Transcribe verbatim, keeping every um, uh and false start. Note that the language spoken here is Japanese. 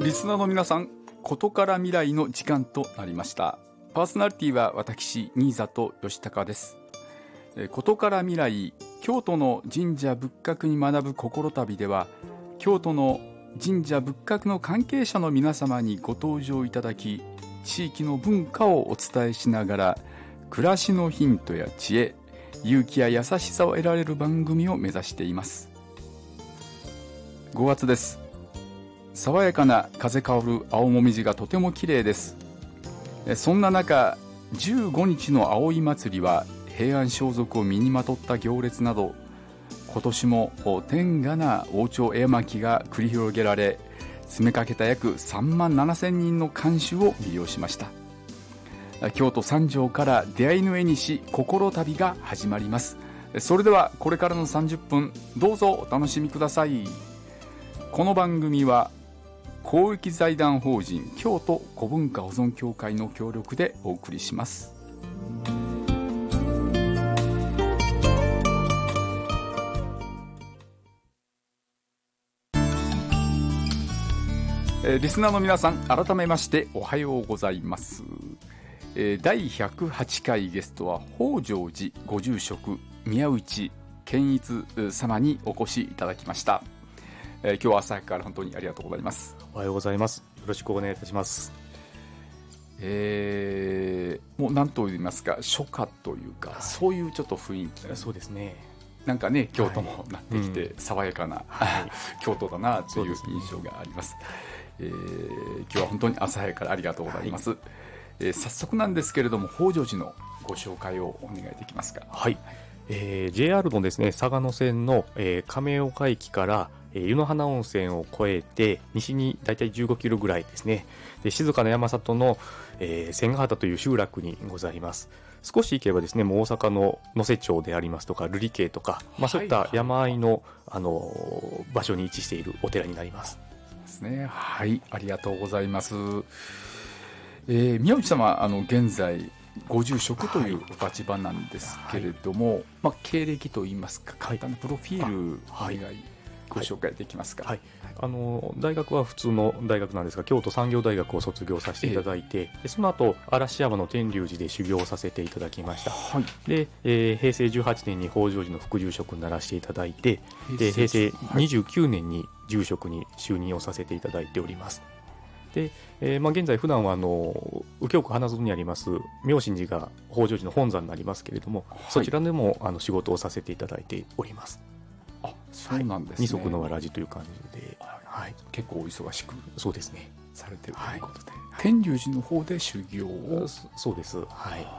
リスナーの皆さん、ことから未来の時間となりました。パーソナリティは私新里義孝です。ことから未来、京都の神社仏閣に学ぶ心旅では、京都の神社仏閣の関係者の皆様にご登場いただき、地域の文化をお伝えしながら、暮らしのヒントや知恵、勇気や優しさを得られる番組を目指しています。ごがつです。爽やかな風香る青もみじがとても綺麗です。そんな中、じゅうごにちの葵祭りは平安装束を身にまとった行列など、今年も天下な王朝絵巻が繰り広げられ、詰めかけた約さんまんななせんにんの観衆を魅了しました。京都三条から出会いの絵にし心旅が始まります。それではこれからのさんじゅっぷん、どうぞお楽しみください。この番組は公益財団法人京都古文化保存協会の協力でお送りします。えー、リスナーの皆さん、改めましておはようございます。えー、だいひゃくはちかいゲストは北条寺ご住職宮内健一様にお越しいただきました。えー、今日は朝早くから本当にありがとうございます。 おはようございます。よろしくお願いいたします。 えー、もう何と言いますか、初夏というか、はい、そういうちょっと雰囲気。 そうですね。 なんかね、京都もなってきて、はい、爽やかな、はい、京都だなという印象があります。えー、今日は本当に朝早くからありがとうございます。はい、えー、早速なんですけれども、北条寺のご紹介をお願いできますか。 はい。えー、ジェイアール のですね、嵯峨野線の、えー、亀岡駅から湯の花温泉を越えて西にだいたいじゅうごキロぐらいですね。で、静かな山里の、えー、千ヶ畑という集落にございます。少し行けばですね、もう大阪の能勢町でありますとか瑠璃渓とか、まあ、そういった山あいの、あの場所に位置しているお寺になります。 そうですね。はい、ありがとうございます。えー、宮内様、あの現在ご住職というお立場なんですけれども、はい、まあ、経歴といいますか、簡単なプロフィールお願い、はい、ご紹介できますか。 はい、あの大学は普通の大学なんですが、京都産業大学を卒業させていただいて、えー、でその後嵐山の天龍寺で修行させていただきました。はい、で、えー、平成じゅうはちねんに北条寺の副住職にならせていただいて、で平成にじゅうきゅうねんに住職に就任をさせていただいております。で、えーまあ、現在普段はあの右京区花園にあります妙心寺が北条寺の本山になりますけれども、はい、そちらでもあの仕事をさせていただいております。 あ、そうなんですね。 二足のわらじという感じで、 はい、結構お忙しくそうですねされているということで、はい、天龍寺の方で修行を。 そうです。はい。